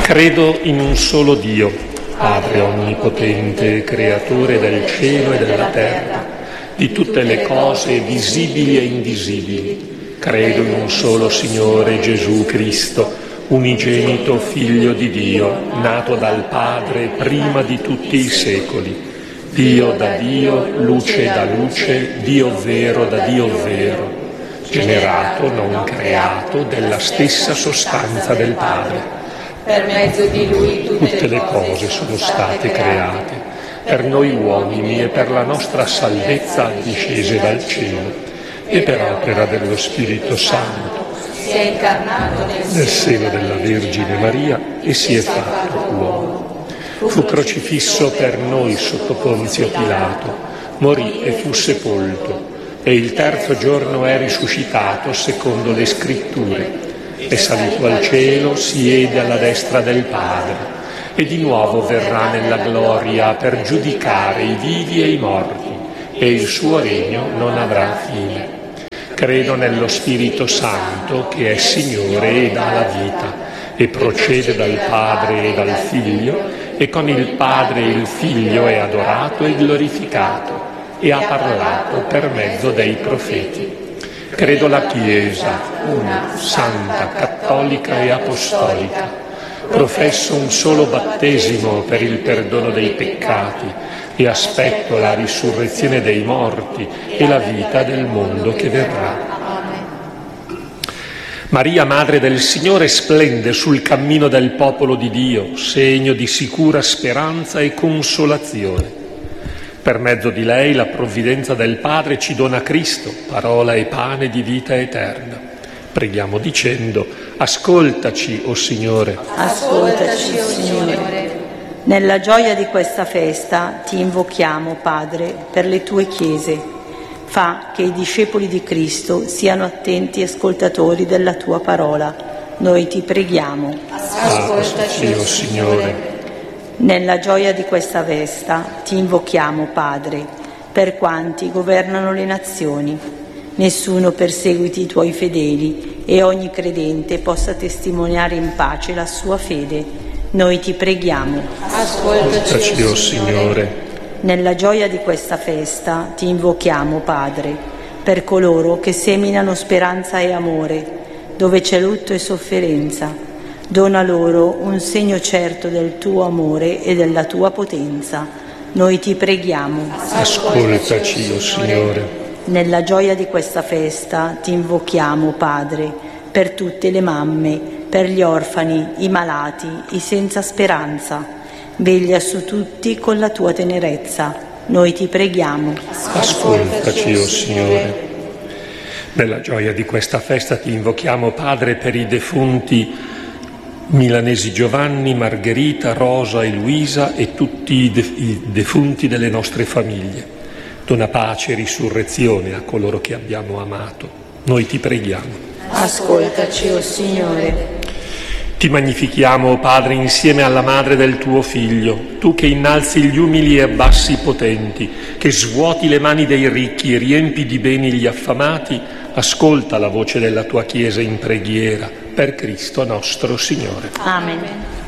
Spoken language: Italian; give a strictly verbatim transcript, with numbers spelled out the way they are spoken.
Credo in un solo Dio, Padre onnipotente, creatore del cielo e della terra, di tutte le cose visibili e invisibili. Credo in un solo Signore Gesù Cristo, unigenito Figlio di Dio, nato dal Padre prima di tutti i secoli. Dio da Dio, luce da luce, Dio vero da Dio vero, generato, non creato, della stessa sostanza del Padre. Per mezzo di Lui tutte, tutte le cose sono state create, per noi uomini e per la nostra salvezza discese dal cielo, e per opera dello Spirito Santo si è incarnato nel seno della Vergine Maria e si è fatto uomo. Fu crocifisso per noi sotto Ponzio Pilato, morì e fu sepolto, e il terzo giorno è risuscitato secondo le Scritture. È salito al cielo, siede alla destra del Padre, e di nuovo verrà nella gloria per giudicare i vivi e i morti, e il suo regno non avrà fine. Credo nello Spirito Santo, che è Signore e dà la vita, e procede dal Padre e dal Figlio, e con il Padre e il Figlio è adorato e glorificato, e ha parlato per mezzo dei profeti. Credo la Chiesa, una, santa, cattolica e apostolica. Professo un solo battesimo per il perdono dei peccati e aspetto la risurrezione dei morti e la vita del mondo che verrà. Maria, Madre del Signore, splende sul cammino del popolo di Dio, segno di sicura speranza e consolazione. Per mezzo di lei la provvidenza del Padre ci dona Cristo, parola e pane di vita eterna. Preghiamo dicendo: ascoltaci, o Signore. Ascoltaci, o Signore. Nella gioia di questa festa ti invochiamo, Padre, per le tue chiese. Fa che i discepoli di Cristo siano attenti ascoltatori della tua parola. Noi ti preghiamo. Ascoltaci, o Signore. Nella gioia di questa festa ti invochiamo, Padre, per quanti governano le nazioni. Nessuno perseguiti i tuoi fedeli e ogni credente possa testimoniare in pace la sua fede. Noi ti preghiamo. Ascoltaci, o Signore. Nella gioia di questa festa ti invochiamo, Padre, per coloro che seminano speranza e amore, dove c'è lutto e sofferenza. Dona loro un segno certo del tuo amore e della tua potenza. Noi ti preghiamo. Ascoltaci, o Signore. Nella gioia di questa festa ti invochiamo, Padre, per tutte le mamme, per gli orfani, i malati, i senza speranza. Veglia su tutti con la tua tenerezza. Noi ti preghiamo. Ascoltaci, o Signore. Nella gioia di questa festa ti invochiamo, Padre, per i defunti milanesi Giovanni, Margherita, Rosa e Luisa e tutti i, def- i defunti delle nostre famiglie. Dona pace e risurrezione a coloro che abbiamo amato. Noi ti preghiamo. Ascoltaci, o Signore. Ti magnifichiamo, o Padre, insieme alla Madre del tuo Figlio, tu che innalzi gli umili e abbassi i potenti, che svuoti le mani dei ricchi e riempi di beni gli affamati. Ascolta la voce della tua Chiesa in preghiera, per Cristo nostro Signore. Amen.